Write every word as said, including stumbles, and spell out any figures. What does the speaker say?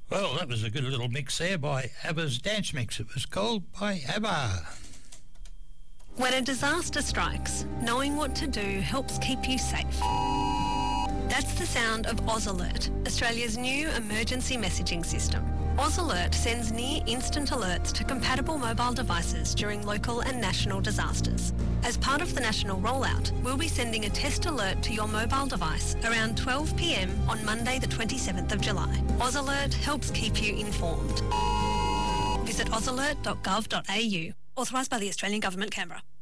Well, that was a good little mix there by ABBA's Dance Mix. It was called by ABBA. When a disaster strikes, knowing what to do helps keep you safe. That's the sound of AusAlert, Australia's new emergency messaging system. AusAlert sends near-instant alerts to compatible mobile devices during local and national disasters. As part of the national rollout, we'll be sending a test alert to your mobile device around twelve p m on Monday the twenty-seventh of July. AusAlert helps keep you informed. Visit ausalert dot gov dot a u. Authorised by the Australian Government, Canberra.